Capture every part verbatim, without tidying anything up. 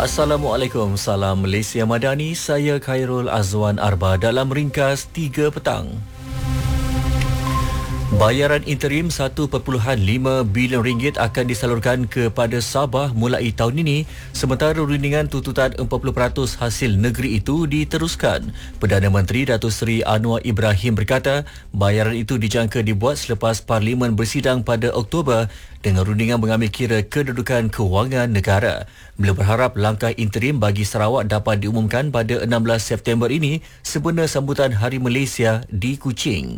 Assalamualaikum, salam Malaysia Madani, saya Khairul Azwan Arba dalam ringkas tiga petang. Bayaran interim satu perpuluhan lima bilion ringgit akan disalurkan kepada Sabah mulai tahun ini, sementara rundingan tuntutan empat puluh peratus hasil negeri itu diteruskan. Perdana Menteri Datuk Seri Anwar Ibrahim berkata, bayaran itu dijangka dibuat selepas Parlimen bersidang pada Oktober dengan rundingan mengambil kira kedudukan kewangan negara. Beliau berharap langkah interim bagi Sarawak dapat diumumkan pada enam belas September ini sempena sambutan Hari Malaysia di Kuching.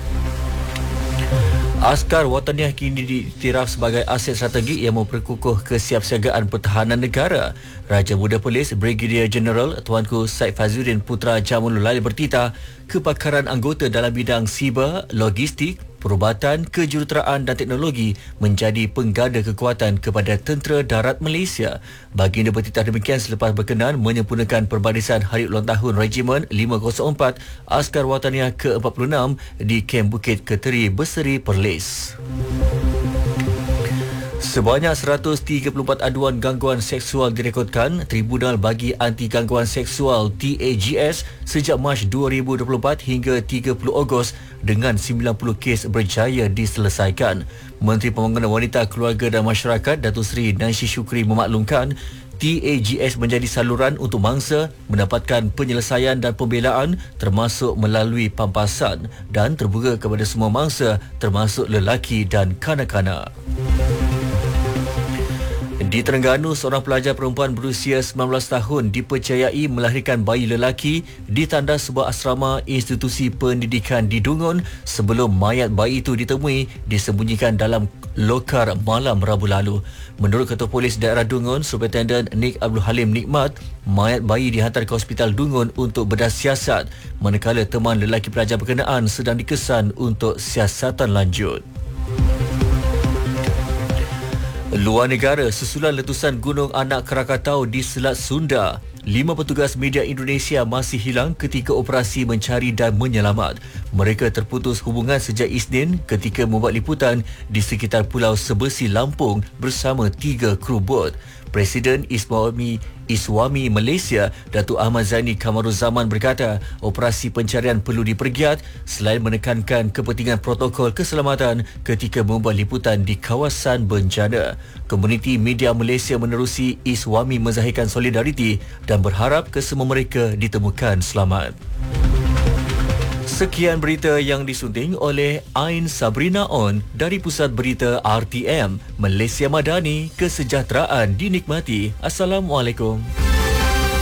Askar Wataniah kini diiktiraf sebagai aset strategik yang memperkukuh kesiapsiagaan pertahanan negara. Raja Muda Polis Brigadier General Tuanku Said Fazuddin Putra Jamul Lail bertitah kepakaran anggota dalam bidang siber, logistik, perubatan, kejuruteraan dan teknologi menjadi pengganda kekuatan kepada Tentera Darat Malaysia. Baginda bertitah demikian selepas berkenan menyempurnakan perbarisan Hari Ulang Tahun Regimen lima kosong empat Askar Wataniah ke empat puluh enam di Kem Bukit Keteri Berseri Perlis. Sebanyak seratus tiga puluh empat aduan gangguan seksual direkodkan Tribunal bagi Anti Gangguan Seksual T A G S sejak Mac dua ribu dua puluh empat hingga tiga puluh Ogos dengan sembilan puluh kes berjaya diselesaikan. Menteri Pembangunan Wanita, Keluarga dan Masyarakat Datuk Seri Nancy Shukri memaklumkan T A G S menjadi saluran untuk mangsa mendapatkan penyelesaian dan pembelaan termasuk melalui pampasan dan terbuka kepada semua mangsa termasuk lelaki dan kanak-kanak. Di Terengganu, seorang pelajar perempuan berusia sembilan belas tahun dipercayai melahirkan bayi lelaki di tandas sebuah asrama institusi pendidikan di Dungun sebelum mayat bayi itu ditemui disembunyikan dalam lokar malam Rabu lalu. Menurut Ketua Polis Daerah Dungun, Superintendent Nik Abdul Halim Nikmat, mayat bayi dihantar ke Hospital Dungun untuk bedah siasat, manakala teman lelaki pelajar berkenaan sedang dikesan untuk siasatan lanjut. Luar negara, susulan letusan Gunung Anak Krakatau di Selat Sunda, lima petugas media Indonesia masih hilang ketika operasi mencari dan menyelamat. Mereka terputus hubungan sejak Isnin ketika membuat liputan di sekitar Pulau Sebesi, Lampung bersama tiga kru bot. Presiden Iswami, Iswami Malaysia Datuk Ahmad Zaini Kamaruzaman berkata operasi pencarian perlu dipergiat selain menekankan kepentingan protokol keselamatan ketika membuat liputan di kawasan bencana. Komuniti media Malaysia menerusi Iswami menzahirkan solidariti dan berharap kesemua mereka ditemukan selamat. Sekian berita yang disunting oleh Ain Sabrina On dari Pusat Berita R T M. Malaysia Madani, kesejahteraan dinikmati. Assalamualaikum.